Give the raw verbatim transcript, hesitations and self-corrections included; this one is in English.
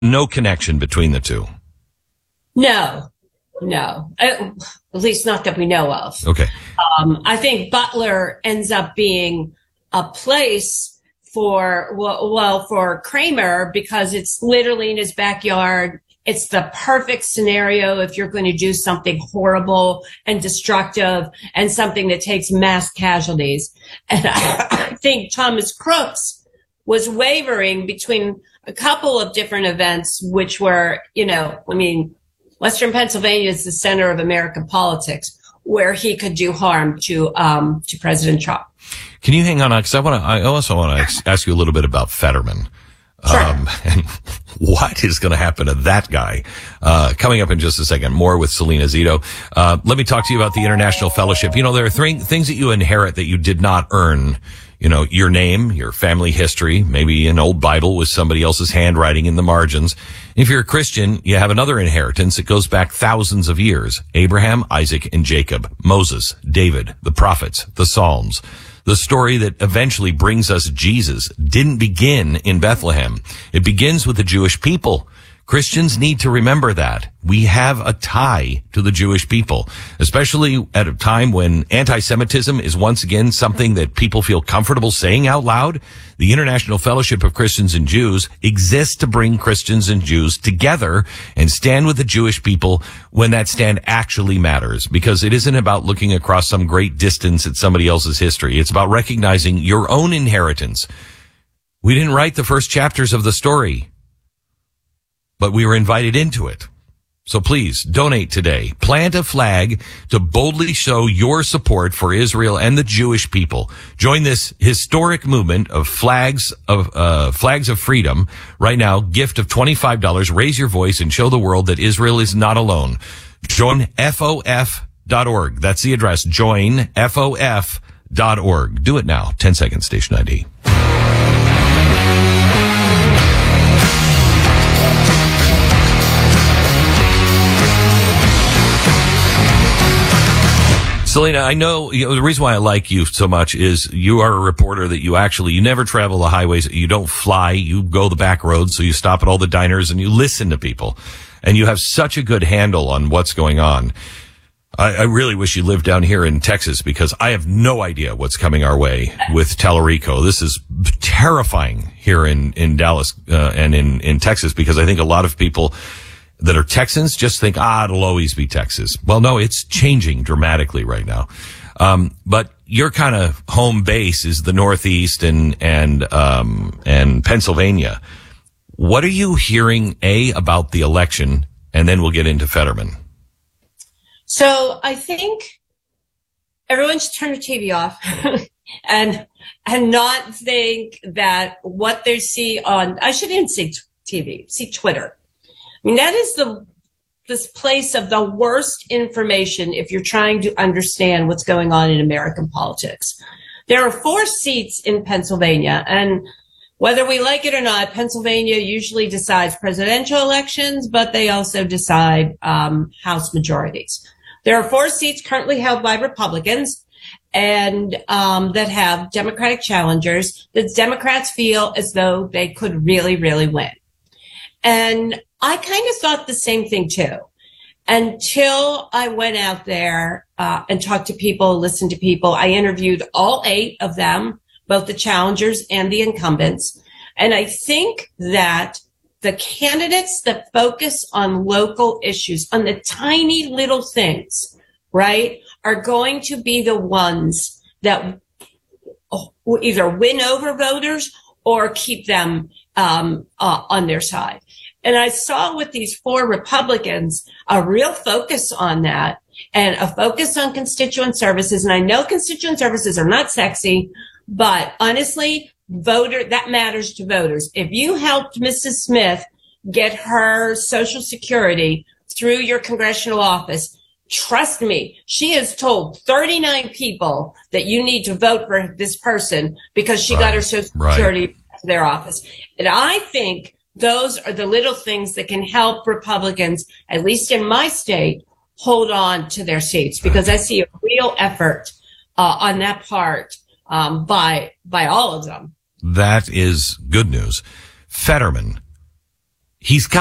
no connection between the two. No, no, at least not that we know of. Okay. Um, I think Butler ends up being a place for, well, well, for Kramer because it's literally in his backyard. It's the perfect scenario if you're going to do something horrible and destructive and something that takes mass casualties. And I, I think Thomas Crooks was wavering between a couple of different events, which were, you know, I mean, Western Pennsylvania is the center of American politics, where he could do harm to um, to President Trump. Can you hang on? Because I want to. I also want to ask you a little bit about Fetterman. Sure. Um, and what is going to happen to that guy? Uh, coming up in just a second, more with Selena Zito. Uh, let me talk to you about the International Fellowship. You know, there are th- things that you inherit that you did not earn. You know, your name, your family history, maybe an old Bible with somebody else's handwriting in the margins. If you're a Christian, you have another inheritance that goes back thousands of years. Abraham, Isaac, and Jacob, Moses, David, the prophets, the Psalms. The story that eventually brings us Jesus didn't begin in Bethlehem. It begins with the Jewish people. Christians need to remember that. We have a tie to the Jewish people, especially at a time when anti-Semitism is once again something that people feel comfortable saying out loud. The International Fellowship of Christians and Jews exists to bring Christians and Jews together and stand with the Jewish people when that stand actually matters, because it isn't about looking across some great distance at somebody else's history. It's about recognizing your own inheritance. We didn't write the first chapters of the story, but we were invited into it. So please donate today. Plant a flag to boldly show your support for Israel and the Jewish people. Join this historic movement of flags of uh flags of freedom. Right now, gift of twenty-five dollars. Raise your voice and show the world that Israel is not alone. Join F O F dot org. That's the address. Join F O F dot org. Do it now. ten seconds, station I D. Selena, I know, you know, the reason why I like you so much is you are a reporter that you actually, you never travel the highways, you don't fly, you go the back roads, so you stop at all the diners and you listen to people. And you have such a good handle on what's going on. I, I really wish you lived down here in Texas, because I have no idea what's coming our way with Tellurico. This is terrifying here in, in Dallas, uh, and in, in Texas, because I think a lot of people that are Texans just think, ah, it'll always be Texas. Well, no, it's changing dramatically right now. Um, but your kind of home base is the Northeast and, and, um, and Pennsylvania. What are you hearing, A, about the election? And then we'll get into Fetterman. So I think everyone should turn the T V off and, and not think that what they see on, I shouldn't even say T V, see Twitter. I mean, that is the this place of the worst information if you're trying to understand what's going on in American politics. There are four seats in Pennsylvania, and whether we like it or not, Pennsylvania usually decides presidential elections, but they also decide um, House majorities. There are four seats currently held by Republicans and um, that have Democratic challengers that Democrats feel as though they could really, really win. And I kind of thought the same thing, too, until I went out there uh, and talked to people, listened to people. I interviewed all eight of them, both the challengers and the incumbents. And I think that the candidates that focus on local issues, on the tiny little things, right, are going to be the ones that will either win over voters or keep them um, uh, on their side. And I saw with these four Republicans a real focus on that and a focus on constituent services. And I know constituent services are not sexy, but honestly, voter, that matters to voters. If you helped Missus Smith get her Social Security through your congressional office, trust me, she has told thirty-nine people that you need to vote for this person because she right. got her Social Security right. to their office. And I think those are the little things that can help Republicans, at least in my state, hold on to their seats, because I see a real effort uh, on that part um, by by all of them. That is good news. Fetterman, He's got